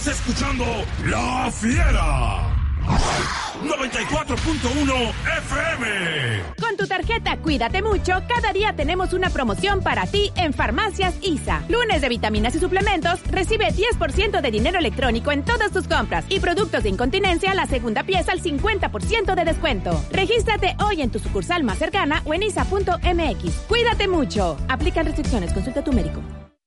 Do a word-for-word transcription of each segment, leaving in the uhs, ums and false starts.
Estás escuchando La Fiera. noventa y cuatro punto uno F M. Con tu tarjeta Cuídate Mucho, cada día tenemos una promoción para ti en Farmacias I S A. Lunes de vitaminas y suplementos, recibe diez por ciento de dinero electrónico en todas tus compras y productos de incontinencia, la segunda pieza al cincuenta por ciento de descuento. Regístrate hoy en tu sucursal más cercana o en isa punto m x. Cuídate Mucho. Aplican restricciones, consulta a tu médico.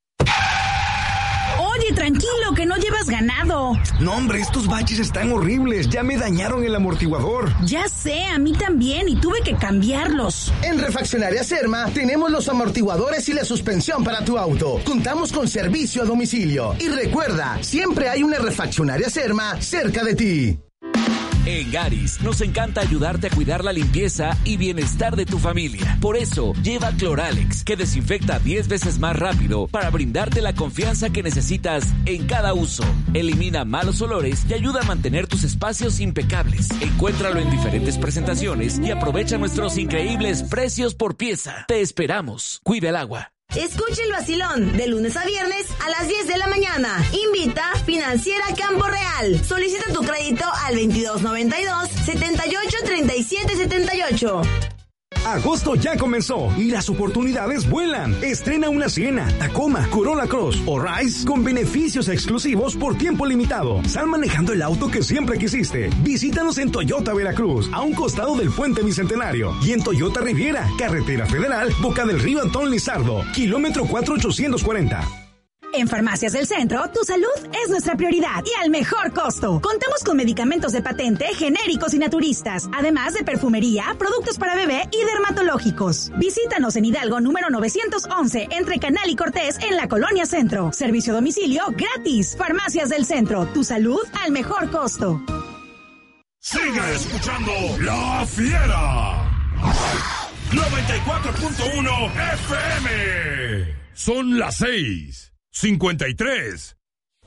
Oye, tranquilo, que no llevas ganado. No, hombre, estos baches están horribles. Ya me dañaron el amortiguador. Ya sé, a mí también, y tuve que cambiarlos. En Refaccionaria Serma tenemos los amortiguadores y la suspensión para tu auto. Contamos con servicio a domicilio. Y recuerda, siempre hay una Refaccionaria Serma cerca de ti. En Garis nos encanta ayudarte a cuidar la limpieza y bienestar de tu familia. Por eso, lleva Cloralex, que desinfecta diez veces más rápido para brindarte la confianza que necesitas en cada uso. Elimina malos olores y ayuda a mantener tus espacios impecables. Encuéntralo en diferentes presentaciones y aprovecha nuestros increíbles precios por pieza. Te esperamos. Cuida el agua. Escucha el vacilón de lunes a viernes a las diez de la mañana. Invita Financiera Campo Real. Solicita tu crédito al veintidós noventa y dos, setenta y ocho, treinta y siete setenta y ocho. Agosto ya comenzó y las oportunidades vuelan. Estrena una Siena, Tacoma, Corolla Cross o Rise con beneficios exclusivos por tiempo limitado. Sal manejando el auto que siempre quisiste. Visítanos en Toyota Veracruz, a un costado del Puente Bicentenario, y en Toyota Riviera, Carretera Federal, Boca del Río Antón Lizardo, kilómetro cuatro mil ochocientos cuarenta. En Farmacias del Centro, tu salud es nuestra prioridad y al mejor costo. Contamos con medicamentos de patente, genéricos y naturistas, además de perfumería, productos para bebé y dermatológicos. Visítanos en Hidalgo número novecientos once, entre Canal y Cortés, en la Colonia Centro. Servicio a domicilio gratis. Farmacias del Centro, tu salud al mejor costo. Sigue escuchando La Fiera. noventa y cuatro punto uno F M. Son las seis. cincuenta y tres.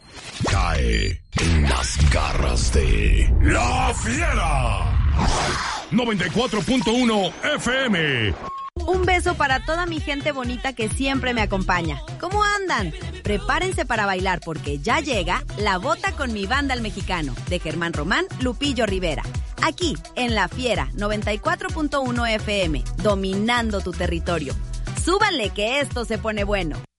Cae en las garras de La Fiera. noventa y cuatro punto uno F M. Un beso para toda mi gente bonita que siempre me acompaña. ¿Cómo andan? Prepárense para bailar porque ya llega La Bota con mi banda el mexicano, de Germán Román, Lupillo Rivera. Aquí, en La Fiera, noventa y cuatro punto uno F M, dominando tu territorio. Súbanle que esto se pone bueno.